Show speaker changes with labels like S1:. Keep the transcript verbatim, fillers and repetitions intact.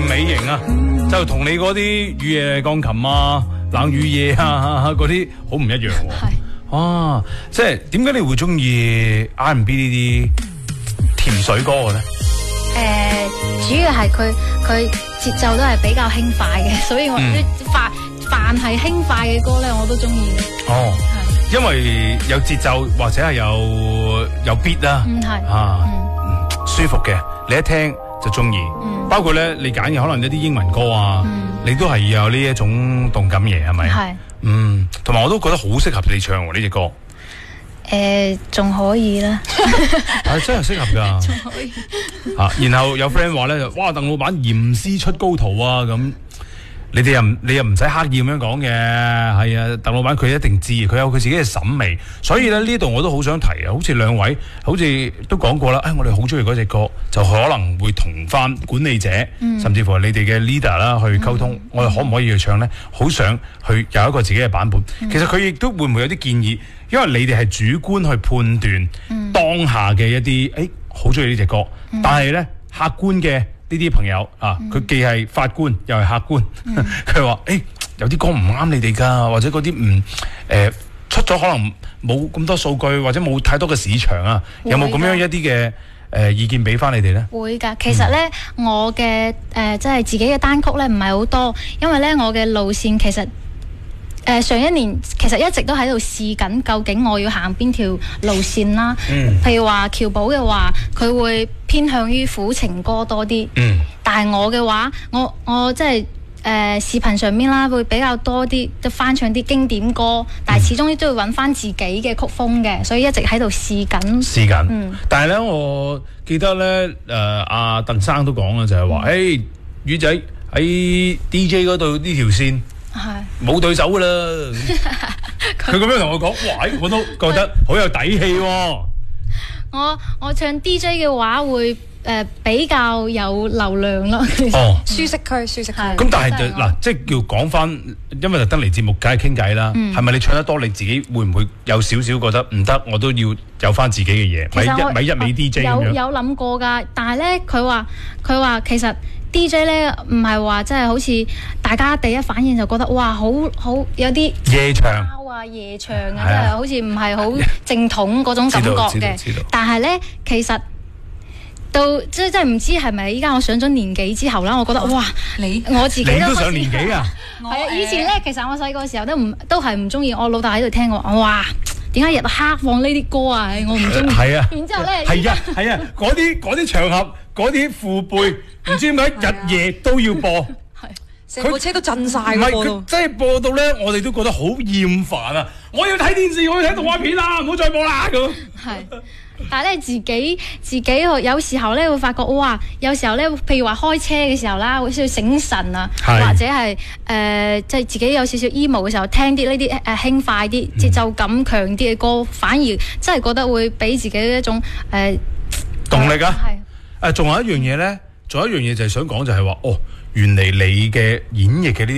S1: 美型啊，就同你嗰啲雨夜鋼琴啊、冷雨夜啊嗰啲好唔一樣喎。係啊，即係點解你會中意 R and B 呢啲甜水歌嘅咧？
S2: 誒、呃，主要係佢佢節奏都係比較輕快嘅，所以我啲凡凡係輕快嘅歌咧，我都中意嘅。
S1: 哦，係，因為有節奏或者係有有 beat 啦，
S2: 嗯係
S1: 啊，
S2: 嗯、
S1: 舒服嘅，你一聽就中意。嗯，包括咧你揀嘅可能一啲英文歌啊，嗯、你都係要有呢一種動感嘢，係咪？係。嗯，同埋我都覺得好適合你唱喎呢隻歌。
S2: 誒，仲可以啦，
S1: 係真係適合㗎，
S2: 仲可以。
S1: 啊，然後有 friend 話咧，哇，鄧老闆嚴師出高徒啊，咁你哋又唔你又唔使刻意咁樣講嘅，係啊，鄧老闆佢一定知，佢有佢自己嘅審美，所以咧呢度我都好想提啊，好似兩位好似都講過啦，誒、哎，我哋好中意嗰隻歌，就可能會同翻管理者，嗯、甚至乎係你哋嘅 leader 啦去溝通，嗯、我哋可唔可以去唱咧？好想去有一個自己嘅版本，嗯、其實佢亦都會唔會有啲建議？因為你哋係主觀去判斷當下嘅一啲，誒好中意呢隻歌，嗯、但係咧客觀嘅呢啲朋友啊，佢、嗯、既係法官又係客觀，佢話誒有啲歌唔啱你哋㗎，或者嗰啲唔誒出咗可能冇咁多數據，或者冇太多嘅市場啊，有冇咁樣一啲嘅誒意見俾翻你哋咧？
S2: 會㗎，其實咧、嗯、我嘅誒即係自己嘅單曲咧唔係好多，因為咧我嘅路線其實。誒、呃、上一年其實一直都喺度試緊，究竟我要行邊條路線啦。嗯、譬如話喬寶嘅話，佢會偏向於苦情歌多啲。嗯、但係我嘅話，我我即係誒視頻上面啦，會比較多啲，即翻唱啲經典歌。但係始終都要揾翻自己嘅曲風嘅，所以一直喺度試緊。試緊。嗯、
S1: 但係咧，我記得咧，誒阿鄧生都講啦，就係話，誒魚仔喺 D J 嗰度呢條線。係冇對手噶啦，佢咁樣同我講，哇！我都覺得好有底氣喎、哦。
S2: 我我唱 D J 嘅話會誒、呃、比較有流量咯。
S1: 哦，
S3: 舒適區，舒適區。
S1: 咁但係就嗱，即係叫講翻，因為特登嚟節目，梗係傾偈啦。係咪、嗯、你唱得多，你自己會唔會有少少覺得唔得？我都要有翻自己嘅嘢，咪一咪一味 D J 咁樣。
S2: 有有諗過㗎，但係咧佢話佢話其實。D J 咧唔係話真係好似大家第一反應就覺得哇好好有啲
S1: 夜場
S2: 啊夜場啊，真係好似唔係好正統嗰種感覺嘅。但係咧其實到即係真係唔知係咪依家我上咗年紀之後啦，我覺得哇你我自己都，
S1: 你都上年紀啊？
S2: 係啊，以前咧其實我細個時候都唔都係唔中意，我老豆喺度聽我哇。點解日黑放呢啲歌啊？我唔中意。係啊。然之後咧，
S1: 係啊係啊，嗰啲嗰啲場合，嗰啲父輩，唔知點解日夜都要播。
S3: 係。成部車都震晒㗎。
S1: 唔係佢真係播到咧，我哋都覺得好厭煩啊！我要睇電視，我要睇動畫片啦，唔好再播啦咁。
S2: 係。但係咧，自己自己有時候咧會發覺，哇！有時候咧，譬如話開車嘅時候啦，會需要醒神啊，是或者係誒即係自己有少少 emo 嘅時候，聽啲呢啲誒輕快啲、節奏感強啲嘅歌，反而真係覺得會俾自己一種誒、呃、
S1: 動力啊！
S2: 係
S1: 誒，仲有一樣嘢咧，仲有一樣嘢就係想講就係話，哦，原嚟你嘅演繹嘅呢啲。